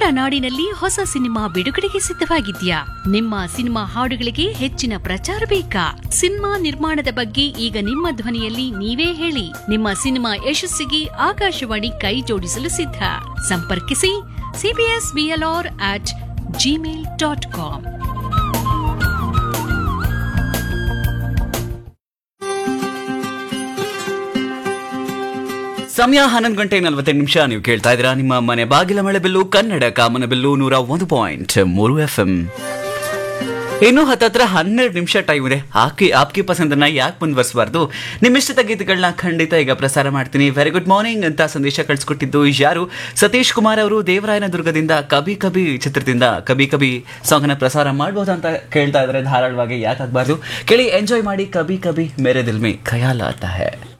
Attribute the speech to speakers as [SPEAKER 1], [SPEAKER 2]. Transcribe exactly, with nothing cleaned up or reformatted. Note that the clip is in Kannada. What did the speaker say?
[SPEAKER 1] ನಾಡಿನಲ್ಲಿ ಹೊಸ ಸಿನಿಮಾ ಬಿಡುಗಡೆಗೆ ಸಿದ್ಧವಾಗಿದ್ಯಾ? ನಿಮ್ಮ ಸಿನಿಮಾ ಹಾಡುಗಳಿಗೆ ಹೆಚ್ಚಿನ ಪ್ರಚಾರ ಬೇಕಾ? ಸಿನಿಮಾ ನಿರ್ಮಾಣದ ಬಗ್ಗೆ ಈಗ ನಿಮ್ಮ ಧ್ವನಿಯಲ್ಲಿ ನೀವೇ ಹೇಳಿ. ನಿಮ್ಮ ಸಿನಿಮಾ ಯಶಸ್ಸಿಗೆ ಆಕಾಶವಾಣಿ ಕೈ ಜೋಡಿಸಲು ಸಿದ್ಧ. ಸಂಪರ್ಕಿಸಿ CBS BLR at Gmail dot com.
[SPEAKER 2] ಸಮಯ ಹನ್ನೊಂದು ಗಂಟೆ ನಲವತ್ತೆಂಟು ನಿಮಿಷ. ನೀವು ಕೇಳ್ತಾ ಇದ್ದೀರಾ ನಿಮ್ಮ ಮನೆ ಬಾಗಿಲ ಮಳೆ ಬಿಲ್ಲು ಕನ್ನಡ ಕಾಮನ ಬಿಲ್ಲು ನೂರ ಒಂದು ಪಾಯಿಂಟ್ ಮೂರು ಎಫ್ ಎಂ. ಇನ್ನು ಹತ್ತತ್ರ ಹನ್ನೆರಡು ನಿಮಿಷ ಟೈಮ್ ಇದೆ. ಆಕಿ ಆಪ್ಕಿ ಪಸಂದನ್ನ ಯಾಕೆ ಮುಂದುವರಿಸಬಾರ್ದು? ನಿಮ್ಮಿಷ್ಟದ ಗೀತೆಗಳನ್ನ ಖಂಡಿತ ಈಗ ಪ್ರಸಾರ ಮಾಡ್ತೀನಿ. ವೆರಿ ಗುಡ್ ಮಾರ್ನಿಂಗ್ ಅಂತ ಸಂದೇಶ ಕಳಿಸ್ಕೊಟ್ಟಿದ್ದು ಯಾರು? ಸತೀಶ್ ಕುಮಾರ್ ಅವರು ದೇವರಾಯನದುರ್ಗದಿಂದ ಕಬಿ ಕಬಿ ಚಿತ್ರದಿಂದ ಕಬಿ ಕಬಿ ಸಾಂಗ್ ನ ಪ್ರಸಾರ ಮಾಡಬಹುದು ಅಂತ ಕೇಳ್ತಾ ಇದ್ದಾರೆ. ಧಾರಾಳವಾಗಿ ಯಾಕಾಗಬಾರ್ದು? ಕೇಳಿ, ಎಂಜಾಯ್ ಮಾಡಿ. ಕಬಿ ಕಬಿ ಮೇರೆ ದಿಲ್ ಮೇ ಖಯಾಲ್ ಆತಾ ಹೈ.